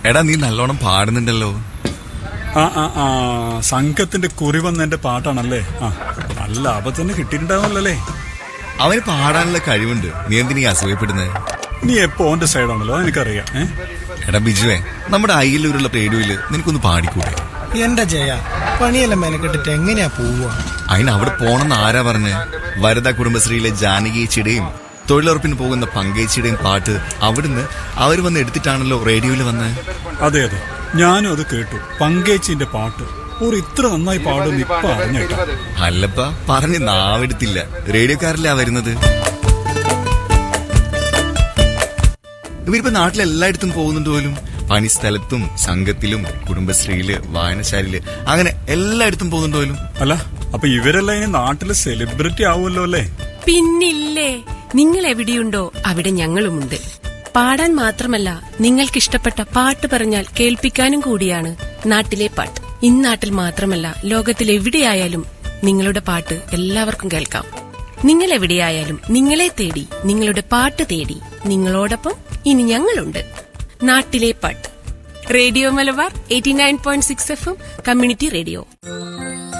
എടാ നീ നല്ലോണം പാടുന്നുണ്ടല്ലോ. സംഘത്തിന്റെ കുറി വന്നെന്റെ പാട്ടാണല്ലേ. നല്ല ലാഭത്തിന് കിട്ടിയിട്ടുണ്ടാവുമല്ലേ. അവന് പാടാനുള്ള കഴിവുണ്ട്. നീ എന്തിനീ അസൂയപ്പെടുന്നത്? നീ എപ്പോ ഓന്റെ സൈഡാണല്ലോ, എനിക്കറിയാം. എടാ ബിജുവേ, നമ്മുടെ അയ്യലൂരുള്ള റേഡിയോയില് നിനക്കൊന്ന് പാടിക്കൂടെ? എന്റെ ജയ, പണിയെല്ലാം മെനക്കെട്ടിട്ട് എങ്ങനെയാ പോവുക? അതിന് അവിടെ പോണെന്ന് ആരാ പറഞ്ഞ്? വരദ കുടുംബശ്രീയിലെ ജാനകിയേച്ചിയുടെയും തൊഴിലുറപ്പിന് പോകുന്ന പങ്കേച്ചിയുടെയും പാട്ട് അവിടുന്ന് അവർ വന്ന് എടുത്തിട്ടാണല്ലോ റേഡിയോയിൽ വന്ന്. അതെ അതെ, ഞാനും അത് കേട്ടു. പങ്കേച്ചിന്റെ പാട്ട് ഇത്ര നന്നായി പാടുന്ന ഇപ്പൊ അറിഞ്ഞേട്ടാ. അല്ലപ്പ പറഞ്ഞ് നാവെടുത്തില്ല. റേഡിയോക്കാരല്ലേ വരുന്നത്. ഇവരിപ്പോ നാട്ടിലെല്ലായിടത്തും പോകുന്നുണ്ട് പോലും. പണിസ്ഥലത്തും സംഘത്തിലും കുടുംബശ്രീയില് വായനശാലയില് അങ്ങനെ എല്ലായിടത്തും പോകുന്നുണ്ട് പോലും. അല്ല, അപ്പൊ ഇവരെല്ലാം ഇനി നാട്ടില് സെലിബ്രിറ്റി ആവുമല്ലോ അല്ലേ? പിന്നില്ലേ, നിങ്ങൾ എവിടെയുണ്ടോ അവിടെ ഞങ്ങളുമുണ്ട്. പാടാൻ മാത്രമല്ല, നിങ്ങൾക്കിഷ്ടപ്പെട്ട പാട്ട് പറഞ്ഞാൽ കേൾപ്പിക്കാനും കൂടിയാണ് നാട്ടിലെ പാട്ട്. ഇന്നാട്ടിൽ മാത്രമല്ല, ലോകത്തിൽ എവിടെയായാലും നിങ്ങളുടെ പാട്ട് എല്ലാവർക്കും കേൾക്കാം. നിങ്ങൾ എവിടെയായാലും നിങ്ങളെ തേടി, നിങ്ങളുടെ പാട്ട് തേടി നിങ്ങളോടൊപ്പം ഇനി ഞങ്ങളുണ്ട്. നാട്ടിലെ പാട്ട്. Radio Malabar 89.6 FM community radio.